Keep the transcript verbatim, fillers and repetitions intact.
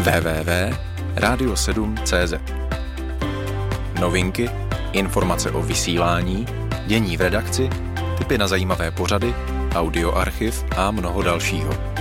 w w w tečka radio sedm tečka cé zet. Novinky, informace o vysílání, dění v redakci, tipy na zajímavé pořady, audioarchiv a mnoho dalšího.